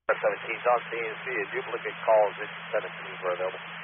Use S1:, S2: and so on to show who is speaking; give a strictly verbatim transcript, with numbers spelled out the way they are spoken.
S1: seventeen on C N C, a duplicate calls at seventeen for available.